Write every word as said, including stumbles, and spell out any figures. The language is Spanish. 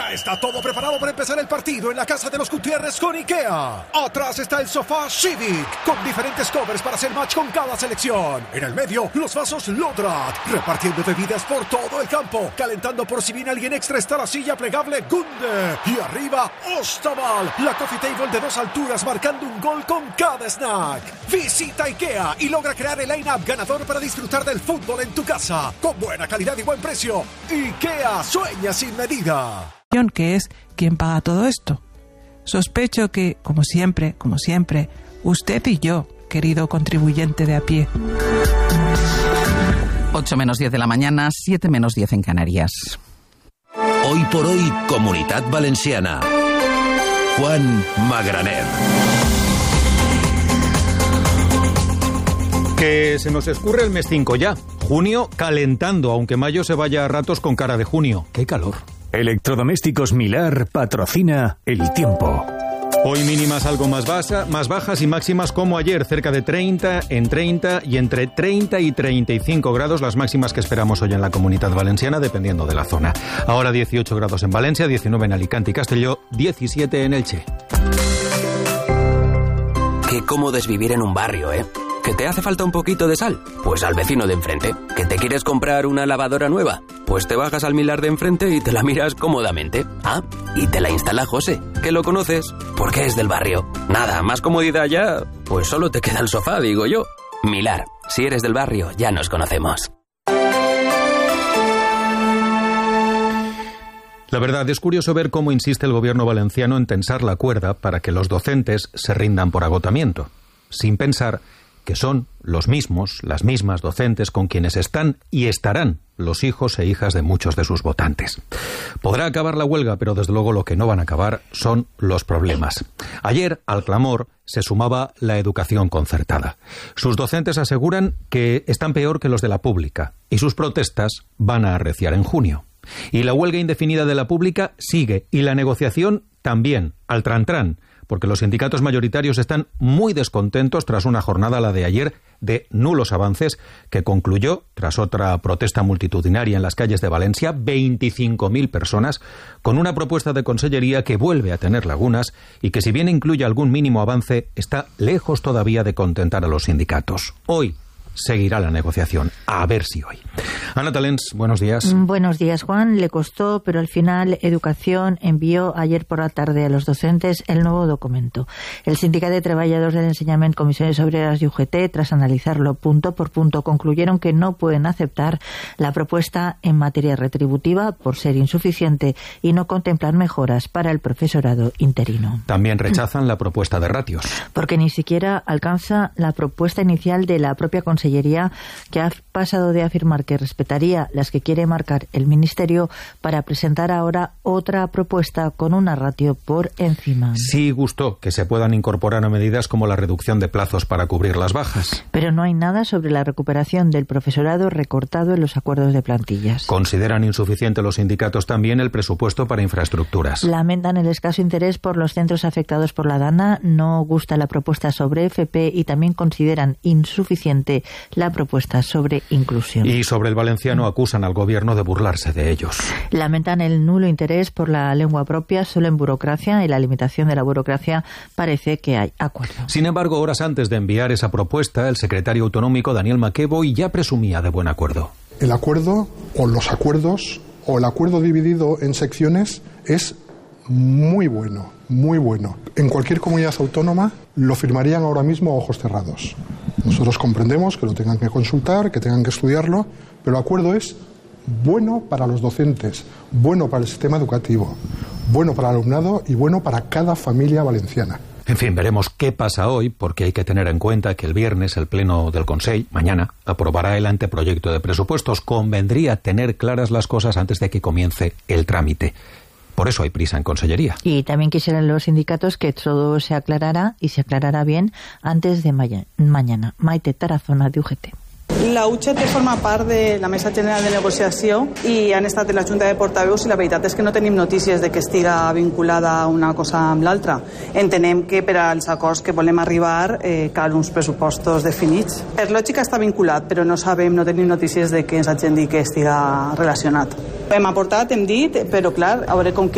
Ya está todo preparado para empezar el partido en la casa de los Gutiérrez con IKEA. Atrás está el sofá Civic, con diferentes covers para hacer match con cada selección. En el medio, los vasos Lodrat, repartiendo bebidas por todo el campo. Calentando por si viene alguien extra está la silla plegable Gunde. Y arriba, Ostaval, la coffee table de dos alturas marcando un gol con cada snack. Visita IKEA y logra crear el line-up ganador para disfrutar del fútbol en tu casa. Con buena calidad y buen precio. IKEA, sueña sin medida. Que es quien paga todo esto. Sospecho que, como siempre, como siempre, usted y yo, querido contribuyente de a pie. ocho menos diez de la mañana, siete menos diez en Canarias. Hoy por hoy, Comunitat Valenciana. Juan Magraner. Que se nos escurre el mes cinco ya. Junio calentando, aunque mayo se vaya a ratos con cara de junio. ¡Qué calor! Electrodomésticos Milar patrocina el tiempo. Hoy mínimas algo más, basa, más bajas y máximas como ayer, cerca de treinta, en treinta y entre treinta y treinta y cinco grados las máximas que esperamos hoy en la Comunidad Valenciana, dependiendo de la zona. Ahora dieciocho grados en Valencia, diecinueve en Alicante y Castelló, diecisiete en Elche. Qué cómodo es vivir en un barrio, ¿eh? ¿Que te hace falta un poquito de sal? Pues al vecino de enfrente. ¿Que te quieres comprar una lavadora nueva? Pues te bajas al Milar de enfrente y te la miras cómodamente. Ah, y te la instala José, que lo conoces, porque es del barrio. Nada, más comodidad ya, pues solo te queda el sofá, digo yo. Milar, si eres del barrio, ya nos conocemos. La verdad, es curioso ver cómo insiste el gobierno valenciano en tensar la cuerda para que los docentes se rindan por agotamiento, sin pensar que son los mismos, las mismas docentes con quienes están y estarán los hijos e hijas de muchos de sus votantes. Podrá acabar la huelga, pero desde luego lo que no van a acabar son los problemas. Ayer, al clamor, se sumaba la educación concertada. Sus docentes aseguran que están peor que los de la pública y sus protestas van a arreciar en junio. Y la huelga indefinida de la pública sigue y la negociación también, al trantrán, porque los sindicatos mayoritarios están muy descontentos tras una jornada, la de ayer, de nulos avances, que concluyó, tras otra protesta multitudinaria en las calles de Valencia, veinticinco mil personas, con una propuesta de consellería que vuelve a tener lagunas y que, si bien incluye algún mínimo avance, está lejos todavía de contentar a los sindicatos. Hoy seguirá la negociación. A ver si hoy. Ana Talens, buenos días. Buenos días, Juan. Le costó, pero al final Educación envió ayer por la tarde a los docentes el nuevo documento. El Sindicato de Trabajadores del Enseñament, Comisiones Obreras y U G T, tras analizarlo punto por punto, concluyeron que no pueden aceptar la propuesta en materia retributiva por ser insuficiente y no contemplar mejoras para el profesorado interino. También rechazan la propuesta de ratios. Porque ni siquiera alcanza la propuesta inicial de la propia Consellería, que ha pasado de afirmar que respetaría las que quiere marcar el Ministerio para presentar ahora otra propuesta con una ratio por encima. Sí gustó que se puedan incorporar a medidas como la reducción de plazos para cubrir las bajas. Pero no hay nada sobre la recuperación del profesorado recortado en los acuerdos de plantillas. Consideran insuficiente los sindicatos también el presupuesto para infraestructuras. Lamentan el escaso interés por los centros afectados por la DANA, no gusta la propuesta sobre F P y también consideran insuficiente la propuesta sobre inclusión. Y sobre el valenciano acusan al gobierno de burlarse de ellos. Lamentan el nulo interés por la lengua propia, solo en burocracia, y la limitación de la burocracia parece que hay acuerdo. Sin embargo, horas antes de enviar esa propuesta, el secretario autonómico Daniel Maquebo ya presumía de buen acuerdo. El acuerdo, o los acuerdos, o el acuerdo dividido en secciones es muy bueno, muy bueno. En cualquier comunidad autónoma lo firmarían ahora mismo a ojos cerrados. Nosotros comprendemos que lo tengan que consultar, que tengan que estudiarlo, pero el acuerdo es bueno para los docentes, bueno para el sistema educativo, bueno para el alumnado y bueno para cada familia valenciana. En fin, veremos qué pasa hoy, porque hay que tener en cuenta que el viernes el Pleno del Consell, mañana, aprobará el anteproyecto de presupuestos. Convendría tener claras las cosas antes de que comience el trámite. Por eso hay prisa en Consellería. Y también quisieran los sindicatos que todo se aclarara y se aclarará bien antes de ma- mañana. Maite Tarazona, de U G T. La U G T forma part de la Mesa General de Negociació i han estat en la Junta de Portaveus i la veritat és que no tenim notícies de que estiga vinculada una cosa amb l'altra. Entenem que per als acords que volem arribar eh, cal uns pressupostos definits. Per lògica està vinculat, però no sabem, no tenim notícies de que ens hagin dit que estiga relacionat. Hem aportat, hem dit, però clar, a veure com